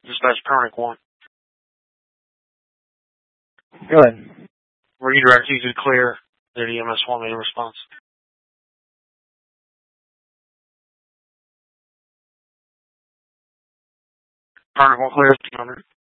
Dispatch Pernick 1. Go ahead. Redirect you to clear. The EMS 1 made a response. Pernick 1 clear. 200.